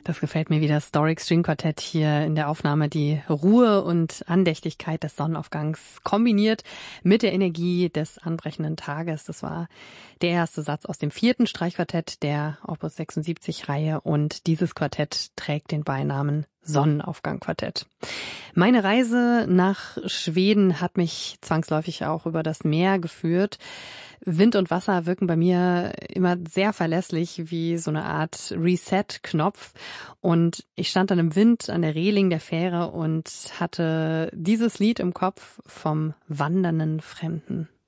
Das gefällt mir, wie das Doric String Quartett hier in der Aufnahme die Ruhe und Andächtigkeit des Sonnenaufgangs kombiniert mit der Energie des anbrechenden Tages. Das war der erste Satz aus dem 4. Streichquartett der Opus 76-Reihe und dieses Quartett trägt den Beinamen Sonnenaufgang-Quartett. Meine Reise nach Schweden hat mich zwangsläufig auch über das Meer geführt. Wind und Wasser wirken bei mir immer sehr verlässlich wie so eine Art Reset-Knopf. Und ich stand dann im Wind an der Reling der Fähre und hatte dieses Lied im Kopf vom wandernden Fremden.